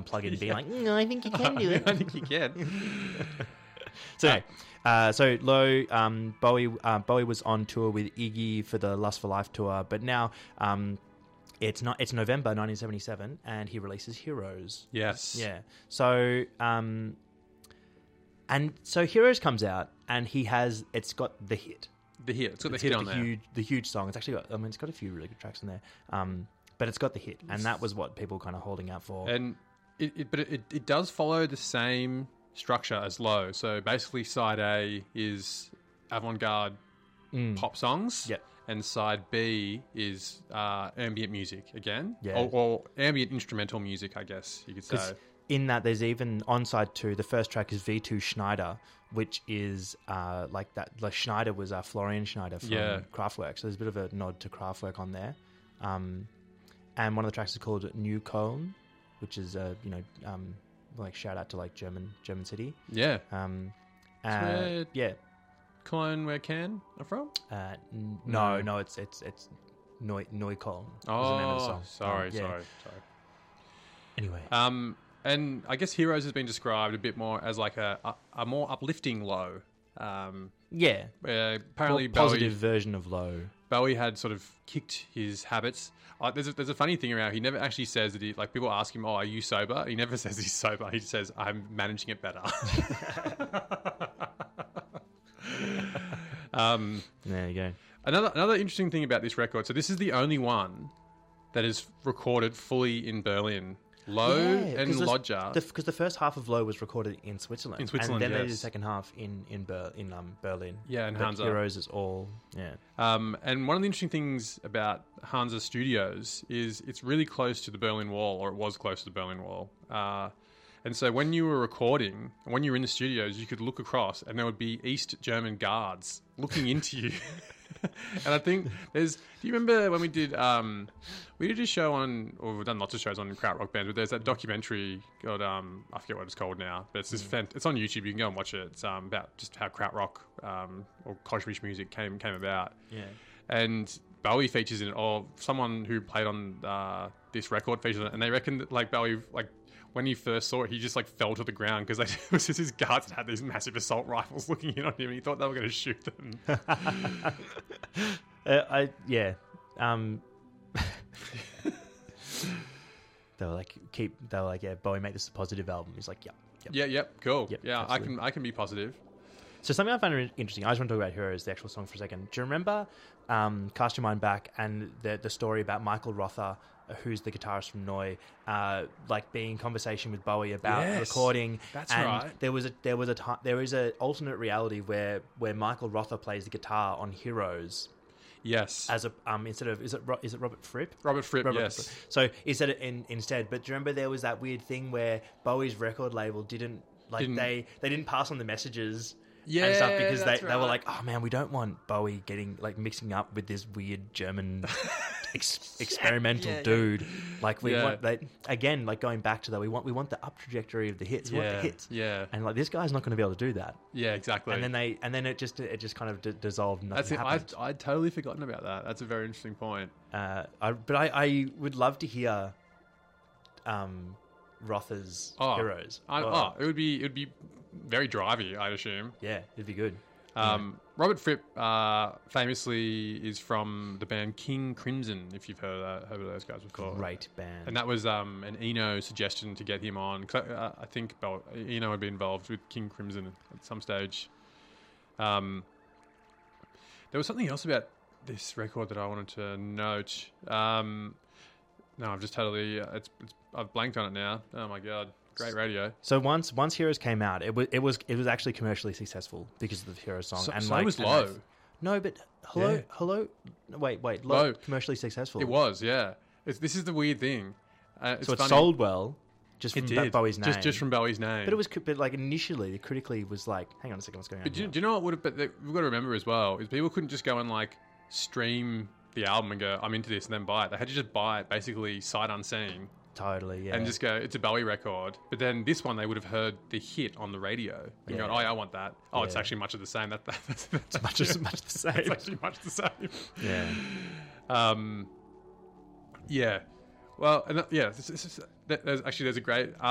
unplug it and be like, no, I think you can do it. I think you can. So Low, Bowie was on tour with Iggy for the Lust for Life tour, but now it's November 1977, and he releases Heroes. Yes. Yeah. So so Heroes comes out, and it's got the hit. It's got the hit on there. The huge song. It's actually got, it's got a few really good tracks in there. But it's got the hit, and that was what people kind of holding out for. And it does follow the same structure as Low. So basically, side A is avant-garde pop songs. Yep. And side B is ambient music again. Yeah. Or ambient instrumental music, I guess you could say. In that, there's even on side 2, the first track is V2 Schneider, which is like that. Like Schneider was Florian Schneider from Kraftwerk, so there's a bit of a nod to Kraftwerk on there. And one of the tracks is called New Köln, which is like shout out to like German city. Yeah. Yeah. Cologne, where Cannes are from? No, it's Neukölln. Oh, is the name of the song. Sorry. Anyway. And I guess Heroes has been described a bit more as like a more uplifting Low. Yeah. Apparently, more positive version of Low. Bowie had sort of kicked his habits. There's a funny thing around. He never actually says that like people ask him, "Oh, are you sober?" He never says he's sober. He says, "I'm managing it better." There you go. Another interesting thing about this record. So this is the only one that is recorded fully in Berlin. Low and Lodger. Because the first half of Low was recorded in Switzerland. And then they did the second half in Berlin. Yeah, and Hansa. Heroes is all, yeah. And one of the interesting things about Hansa Studios is it's really close to the Berlin Wall, or it was close to the Berlin Wall. And so when you were recording, when you were in the studios, you could look across and there would be East German guards looking into you. And I think do you remember when we did a show on, or we've done lots of shows on krautrock bands, but there's that documentary called, I forget what it's called now, but it's it's on YouTube, you can go and watch it. It's about just how krautrock or Kosmic music came about. Yeah. And Bowie features in it, or someone who played on this record features in it, and they reckon that like Bowie, like when he first saw it, he just like fell to the ground because it was just his guards that had these massive assault rifles looking in on him, and he thought they were going to shoot them. They were like, yeah, Bowie, make this a positive album. He's like, cool. Yep, yeah, absolutely. I can be positive. So something I found interesting, I just want to talk about Heroes, the actual song, for a second. Do you remember Cast Your Mind Back and the story about Michael Rother, who's the guitarist from Neu, like being in conversation with Bowie about recording? That's and right. There is an alternate reality where Michael Rother plays the guitar on Heroes. Yes. As a instead of is it Robert Fripp? Robert Fripp, yes. Fripp. So he said it instead. But do you remember there was that weird thing where Bowie's record label didn't they didn't pass on the messages. And stuff because they were like, oh man, we don't want Bowie getting like mixing up with this weird German experimental dude. Like we want again, like going back to that, we want the up trajectory of the hits. We want the hits. Yeah. And like this guy's not going to be able to do that. Yeah, exactly. And then it just kind of dissolved. Nothing happened. I'd totally forgotten about that. That's a very interesting point. I would love to hear Rother's Heroes. It would be very drivey, I'd assume. Yeah, it'd be good. Robert Fripp famously is from the band King Crimson, if you've heard of those guys before. Great band. And that was an Eno suggestion to get him on. I think Eno had been involved with King Crimson at some stage. There was something else about this record that I wanted to note. No, I've just totally... I've blanked on it now. Oh my God. Great radio. So once Heroes came out, it was actually commercially successful because of the Heroes song. So it was Low. No, but Hello. Wait. Low commercially successful. It was, yeah. This is the weird thing. So it sold well, just from Bowie's name. Just from Bowie's name. But like initially, critically was like, hang on a second, what's going on? But do you know what would have? But we've got to remember as well is people couldn't just go and like stream the album and go, I'm into this, and then buy it. They had to just buy it basically sight unseen. Totally, yeah. And just go, it's a Bowie record. But then this one, they would have heard the hit on the radio and gone, oh, yeah, I want that. Oh, it's actually much of the same. That's much the same. It's actually much the same. Yeah. Yeah. Well, there's a great